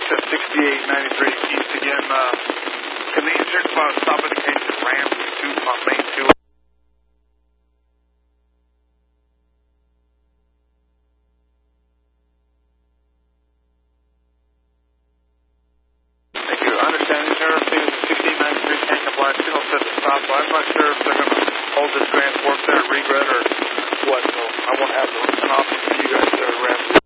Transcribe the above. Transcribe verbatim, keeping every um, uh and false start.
said sixty-eight ninety-three east again. Uh, can the engineers about stop indication ramp to on main two? Thank you. I understand engineer seeing sixty-eight ninety-three tank of black signal set to stop. So I'm not sure if they're going to hold this grant work there, regret, or what. So I won't have to an option for you guys to ramp.